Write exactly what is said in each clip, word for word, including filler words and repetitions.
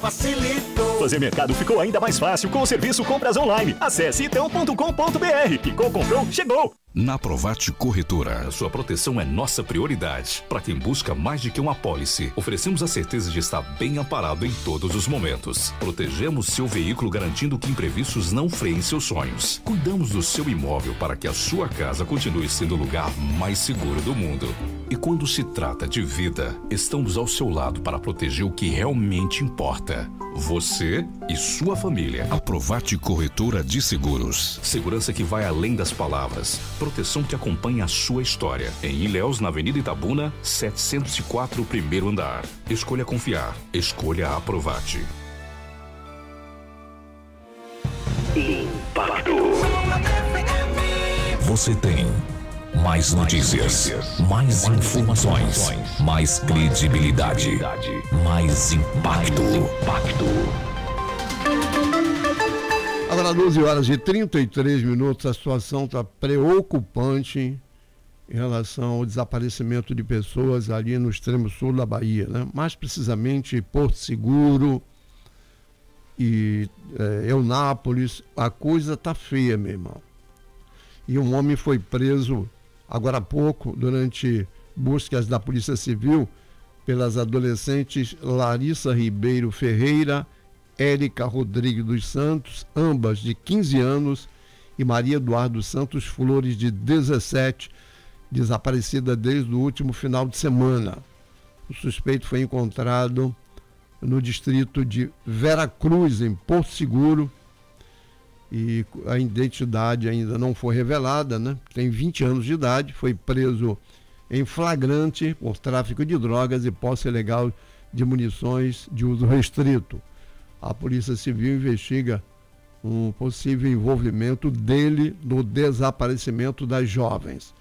facilitou. Fazer mercado ficou ainda mais fácil com o serviço Compras Online. Acesse itão ponto com ponto br. Picou, comprou, chegou! Na Aprovate Corretora, a sua proteção é nossa prioridade. Para quem busca mais de que uma apólice, oferecemos a certeza de estar bem amparado em todos os momentos. Protegemos seu veículo garantindo que imprevistos não freiem seus sonhos. Cuidamos do seu imóvel para que a sua casa continue sendo o lugar mais seguro do mundo. E quando se trata de vida, estamos ao seu lado para proteger o que realmente importa. Você e sua família. Aprovate Corretora de Seguros. Segurança que vai além das palavras. Proteção que acompanha a sua história. Em Ilhéus, na Avenida Itabuna, setecentos e quatro, primeiro andar. Escolha confiar. Escolha a Aprovate. Impacto. Você tem mais notícias, mais informações, mais credibilidade, mais impacto. Agora, doze horas e trinta e três minutos, a situação está preocupante em relação ao desaparecimento de pessoas ali no extremo sul da Bahia, né? Mais precisamente Porto Seguro e é, Eunápolis. A coisa está feia, meu irmão. E um homem foi preso agora há pouco, durante buscas da Polícia Civil, pelas adolescentes Larissa Ribeiro Ferreira, Érica Rodrigues dos Santos, ambas de quinze anos, e Maria Eduardo Santos Flores, de dezessete, desaparecida desde o último final de semana. O suspeito foi encontrado no distrito de Vera Cruz, em Porto Seguro, e a identidade ainda não foi revelada, né? Tem vinte anos de idade, foi preso em flagrante por tráfico de drogas e posse ilegal de munições de uso restrito. A Polícia Civil investiga um possível envolvimento dele no desaparecimento das jovens.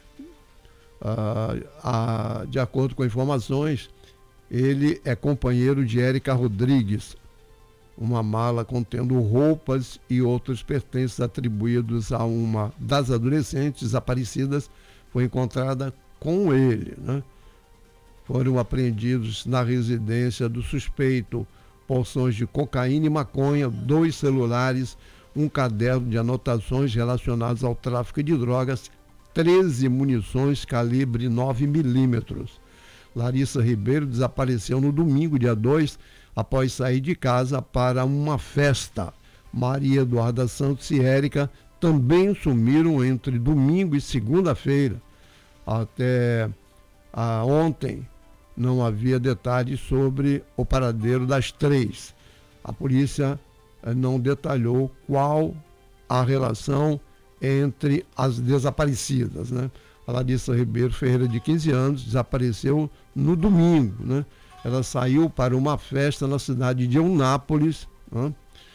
Ah, ah, de acordo com informações, ele é companheiro de Érica Rodrigues. Uma mala contendo roupas e outros pertences atribuídos a uma das adolescentes desaparecidas foi encontrada com ele, né? Foram apreendidos na residência do suspeito porções de cocaína e maconha, dois celulares, um caderno de anotações relacionadas ao tráfico de drogas, treze munições calibre nove milímetros. Larissa Ribeiro desapareceu no domingo, dia dois, após sair de casa para uma festa. Maria Eduarda Santos e Érica também sumiram entre domingo e segunda-feira. Até ah, ontem não havia detalhes sobre o paradeiro das três. A polícia eh, não detalhou qual a relação entre as desaparecidas, né? A Larissa Ribeiro Ferreira, de quinze anos, desapareceu no domingo, né? Ela saiu para uma festa na cidade de Eunápolis, né?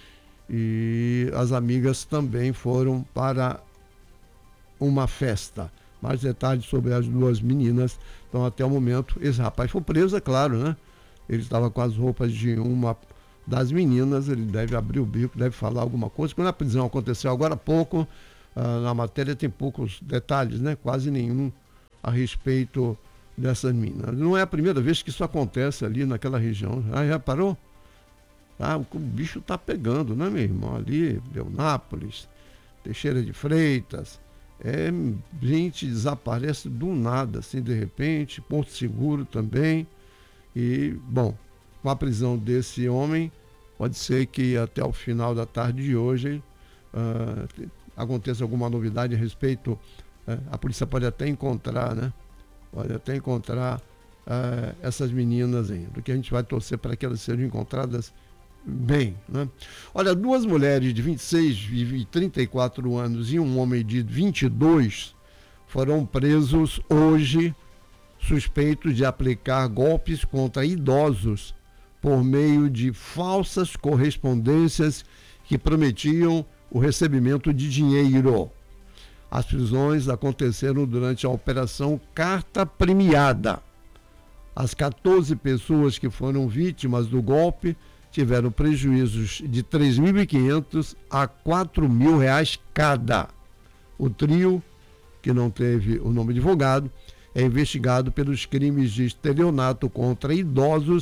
E as amigas também foram para uma festa. Mais detalhes sobre as duas meninas. Então, até o momento, esse rapaz foi preso, é claro, né? Ele estava com as roupas de uma das meninas, ele deve abrir o bico, deve falar alguma coisa. Quando a prisão aconteceu agora há pouco, ah, na matéria tem poucos detalhes, né? Quase nenhum a respeito dessas meninas. Não é a primeira vez que isso acontece ali naquela região. Ah, já reparou? Ah, o bicho tá pegando, né, meu irmão? Ali, Eunápolis, Teixeira de Freitas, é, gente desaparece do nada, assim, de repente. Porto Seguro também. E, bom, com a prisão desse homem, pode ser que até o final da tarde de hoje uh, aconteça alguma novidade a respeito. Uh, a polícia pode até encontrar, né? Pode até encontrar uh, essas meninas ainda. O que a gente vai torcer para que elas sejam encontradas bem, né? Olha, duas mulheres de vinte e seis e trinta e quatro anos e um homem de vinte e dois foram presos hoje, suspeitos de aplicar golpes contra idosos por meio de falsas correspondências que prometiam o recebimento de dinheiro. As prisões aconteceram durante a Operação Carta Premiada. As quatorze pessoas que foram vítimas do golpe tiveram prejuízos de três mil e quinhentos a quatro mil reais cada. O trio, que não teve o nome divulgado, é investigado pelos crimes de estelionato contra idosos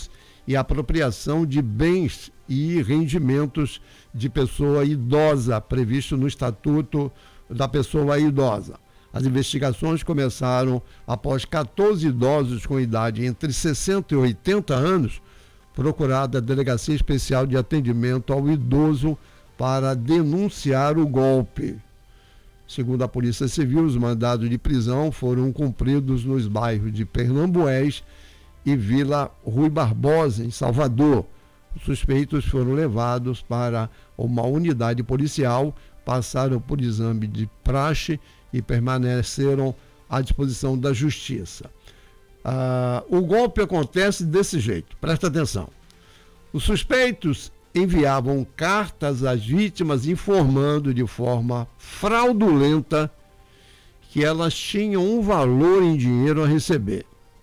e apropriação de bens e rendimentos de pessoa idosa, previsto no Estatuto da Pessoa Idosa. As investigações começaram após quatorze idosos com idade entre sessenta e oitenta anos procuraram a Delegacia Especial de Atendimento ao Idoso para denunciar o golpe. Segundo a Polícia Civil, os mandados de prisão foram cumpridos nos bairros de Pernambués e Vila Rui Barbosa, em Salvador. Os suspeitos foram levados para uma unidade policial, passaram por exame de praxe e permaneceram à disposição da Justiça. Ah, o golpe acontece desse jeito, presta atenção. Os suspeitos enviavam cartas às vítimas informando de forma fraudulenta que elas tinham um valor em dinheiro a receber.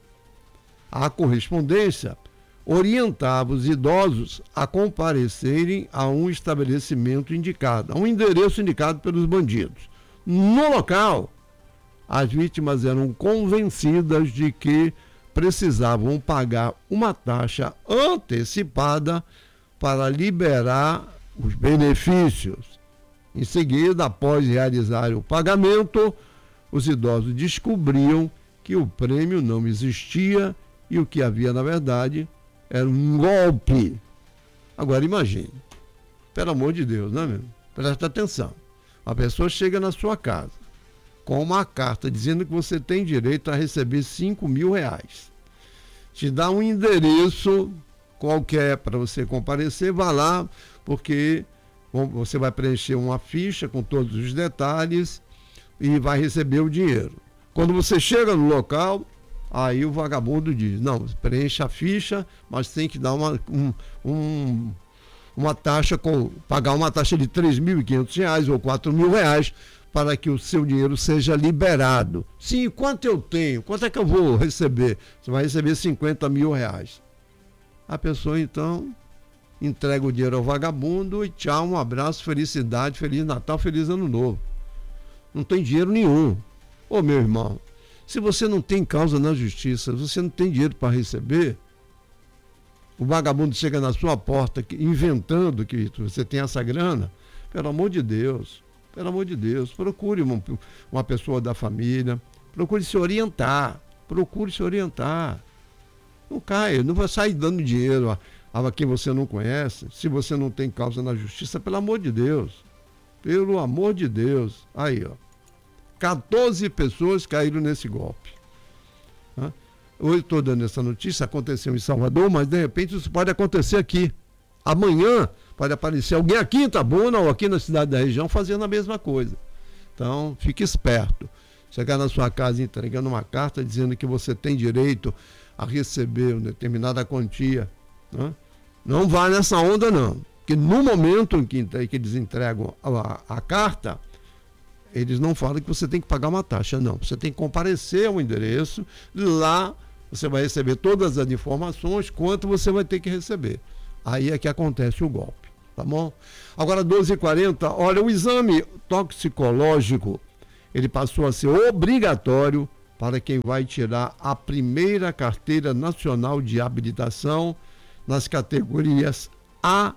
A correspondência orientava os idosos a comparecerem a um estabelecimento indicado, a um endereço indicado pelos bandidos. No local, as vítimas eram convencidas de que precisavam pagar uma taxa antecipada para liberar os benefícios. Em seguida, após realizar o pagamento, os idosos descobriam que o prêmio não existia e o que havia, na verdade, era um golpe. Agora imagine, pelo amor de Deus, né, meu? Presta atenção. A pessoa chega na sua casa com uma carta dizendo que você tem direito a receber cinco mil reais. Te dá um endereço qualquer para você comparecer, vá lá, porque você vai preencher uma ficha com todos os detalhes e vai receber o dinheiro. Quando você chega no local, aí o vagabundo diz, não, preencha a ficha, mas tem que dar uma, um, um, uma taxa, com, pagar uma taxa de três mil e quinhentos reais ou quatro mil reais para que o seu dinheiro seja liberado. Sim, quanto eu tenho? Quanto é que eu vou receber? Você vai receber cinquenta mil reais. A pessoa, então, entrega o dinheiro ao vagabundo e tchau, um abraço, felicidade, Feliz Natal, Feliz Ano Novo. Não tem dinheiro nenhum. Ô, meu irmão, se você não tem causa na justiça, você não tem dinheiro para receber, o vagabundo chega na sua porta inventando que você tem essa grana, pelo amor de Deus, pelo amor de Deus, procure uma, uma pessoa da família, procure se orientar, procure se orientar. Não caia, não vai sair dando dinheiro a, a quem você não conhece, se você não tem causa na justiça, pelo amor de Deus. Pelo amor de Deus. Aí, ó. quatorze pessoas caíram nesse golpe. Tá? Eu estou dando essa notícia, aconteceu em Salvador, mas de repente isso pode acontecer aqui. Amanhã pode aparecer alguém aqui em Itabuna ou aqui na cidade da região fazendo a mesma coisa. Então, fique esperto. Chegar na sua casa entregando uma carta dizendo que você tem direito a receber uma determinada quantia. Né? Não vá nessa onda, não. Porque no momento em que, que eles entregam a, a carta, eles não falam que você tem que pagar uma taxa, não. Você tem que comparecer ao endereço, lá você vai receber todas as informações, quanto você vai ter que receber. Aí é que acontece o golpe, tá bom? Agora, doze e quarenta, olha, o exame toxicológico, ele passou a ser obrigatório para quem vai tirar a primeira carteira nacional de habilitação nas categorias A